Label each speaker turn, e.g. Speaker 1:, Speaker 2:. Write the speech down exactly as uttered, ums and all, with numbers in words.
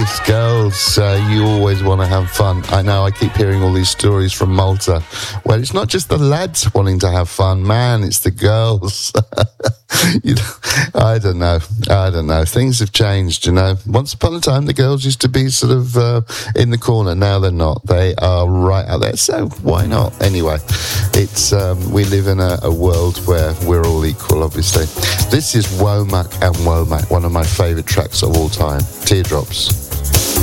Speaker 1: Ladies, girls, uh, you always want to have fun. I know, I keep hearing all these stories from Malta. Well, it's not just the lads wanting to have fun, man, it's the girls. you know, I don't know. I don't know. Things have changed, you know. Once upon a time, the girls used to be sort of uh, in the corner. Now they're not. They are right out there. So why not? Anyway, it's um, we live in a, a world where we're all equal, obviously. This is Womack and Womack, one of my favourite tracks of all time, Teardrops.